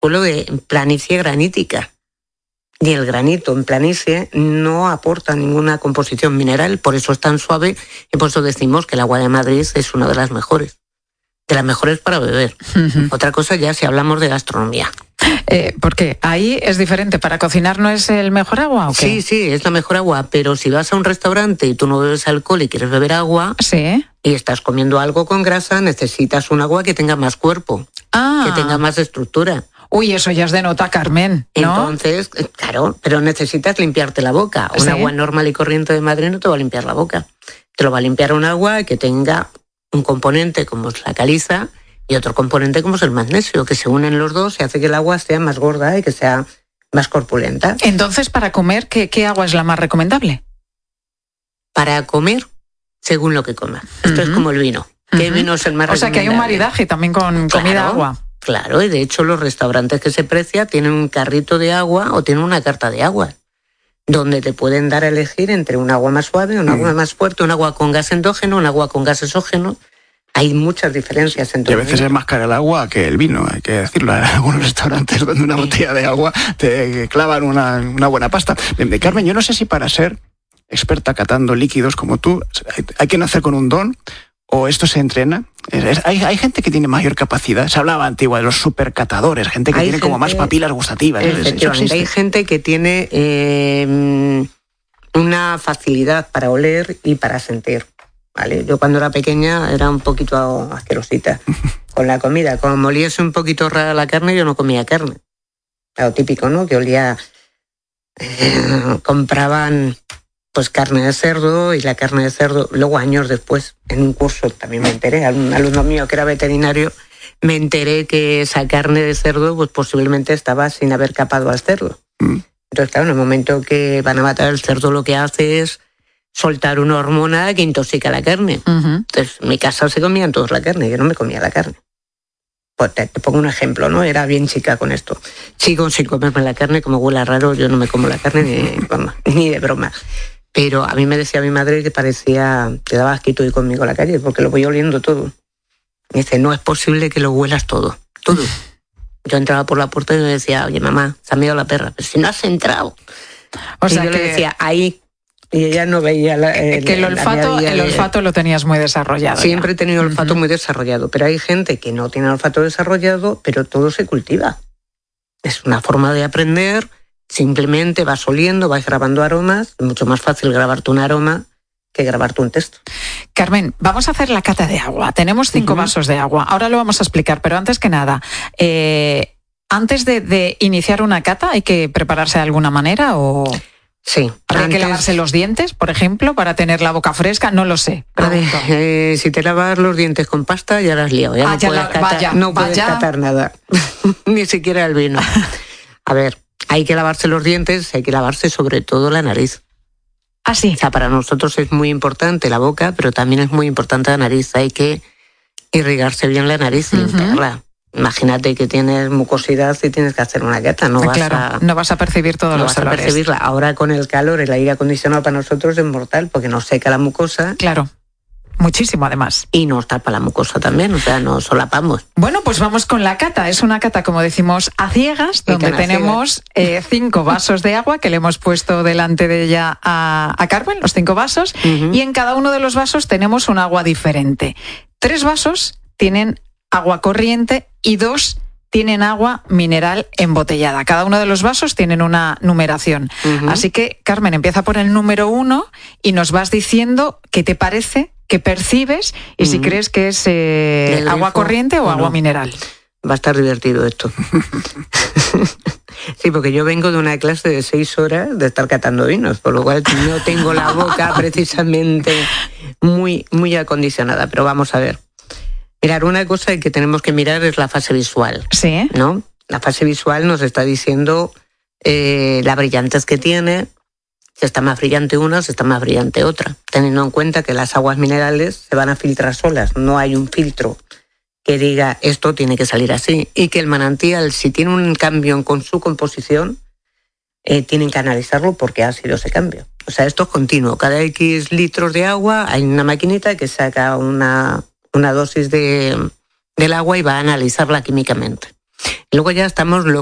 suelo de planicie granítica. Y el granito en planicie no aporta ninguna composición mineral, por eso es tan suave y por eso decimos que el agua de Madrid es una de las mejores para beber. Otra cosa ya si hablamos de gastronomía. ¿Por qué? ¿Ahí es diferente? ¿Para cocinar no es el mejor agua o qué? Sí, es la mejor agua, pero si vas a un restaurante y tú no bebes alcohol y quieres beber agua, sí, y estás comiendo algo con grasa, necesitas un agua que tenga más cuerpo, que tenga más estructura. Uy, eso ya es de nota, Carmen, ¿no? Entonces, claro, pero necesitas limpiarte la boca. Un agua normal y corriente de Madrid no te va a limpiar la boca. Te lo va a limpiar un agua que tenga un componente como es la caliza y otro componente como es el magnesio, que se unen los dos y hace que el agua sea más gorda y que sea más corpulenta. Entonces, para comer, ¿qué agua es la más recomendable? Para comer, según lo que comas. Esto es como el vino. ¿Qué vino es el más recomendable? O sea, que hay un maridaje también con comida-agua. Claro, y de hecho los restaurantes que se precia tienen un carrito de agua o tienen una carta de agua, donde te pueden dar a elegir entre un agua más suave, un agua más fuerte, un agua con gas endógeno, un agua con gas exógeno. Hay muchas diferencias entre. Y a veces es más cara el agua que el vino, hay que decirlo. En algunos restaurantes donde una botella de agua te clavan una buena pasta. Carmen, yo no sé si para ser experta catando líquidos como tú, hay que nacer con un don o esto se entrena. Hay gente que tiene mayor capacidad. Se hablaba antigua de los supercatadores, gente que tiene como más papilas gustativas. Efectivamente, hay gente que tiene una facilidad para oler y para sentir. ¿Vale? Yo cuando era pequeña era un poquito asquerosita con la comida. Como oliese un poquito rara la carne, yo no comía carne. Lo típico, ¿no? Que olía... compraban pues carne de cerdo y la carne de cerdo, luego años después, en un curso también me enteré, un alumno mío que era veterinario, me enteré que esa carne de cerdo pues posiblemente estaba sin haber capado al cerdo. Entonces, claro, en el momento que van a matar al cerdo lo que hace es soltar una hormona que intoxica la carne. Entonces, en mi casa se comían todos la carne, yo no me comía la carne. Pues te pongo un ejemplo, ¿no? Era bien chica con esto. Sigo sin comerme la carne, como huele raro, yo no me como la carne ni de broma. Pero a mí me decía mi madre que parecía, te daba asquito ir conmigo a la calle, porque lo voy oliendo todo. Me dice, no es posible que lo huelas todo. Yo entraba por la puerta y me decía, oye, mamá, se ha meado la perra. Pero si no has entrado. O sea, y yo le decía, ahí. Y ella no veía que el olfato lo tenías muy desarrollado. Siempre he tenido el olfato muy desarrollado, pero hay gente que no tiene el olfato desarrollado, pero todo se cultiva. Es una forma de aprender, simplemente vas oliendo, vas grabando aromas, es mucho más fácil grabarte un aroma que grabarte un texto. Carmen, vamos a hacer la cata de agua. Tenemos 5 vasos de agua, ahora lo vamos a explicar, pero antes que nada, antes de iniciar una cata, ¿hay que prepararse de alguna manera o...? Sí. ¿Habría que lavarse los dientes, por ejemplo, para tener la boca fresca? No lo sé. A ver, si te lavas los dientes con pasta, ya la has liado. No puedes catar nada. Ni siquiera el vino. A ver, hay que lavarse los dientes, hay que lavarse sobre todo la nariz. ¿Ah, sí? O sea, para nosotros es muy importante la boca, pero también es muy importante la nariz. Hay que irrigarse bien la nariz y limpiarla. Imagínate que tienes mucosidad y tienes que hacer una cata, no vas a percibir todos los olores. Percibirla. Ahora con el calor, el aire acondicionado para nosotros es mortal porque nos seca la mucosa. Claro, muchísimo además. Y nos tapa la mucosa también, o sea, nos solapamos. Bueno, pues vamos con la cata. Es una cata, como decimos, a ciegas, donde tenemos 5 vasos de agua que le hemos puesto delante de ella a Carmen, los 5 vasos, y en cada uno de los vasos tenemos un agua diferente. 3 vasos tienen agua corriente y 2 tienen agua mineral embotellada. Cada uno de los vasos tienen una numeración. Así que, Carmen, empieza por el número 1 y nos vas diciendo qué te parece, qué percibes y si crees que es agua corriente o agua mineral. Va a estar divertido esto. Sí, porque yo vengo de una clase de 6 horas de estar catando vinos, por lo cual no tengo la boca precisamente muy, muy acondicionada, pero vamos a ver. Mirar, una cosa que tenemos que mirar es la fase visual. Sí. ¿No? La fase visual nos está diciendo la brillantez que tiene, si está más brillante una, si está más brillante otra. Teniendo en cuenta que las aguas minerales se van a filtrar solas, no hay un filtro que diga esto tiene que salir así. Y que el manantial, si tiene un cambio con su composición, tienen que analizarlo porque ha sido ese cambio. O sea, esto es continuo. Cada X litros de agua hay una maquinita que saca una dosis del agua y va a analizarla químicamente. Luego ya estamos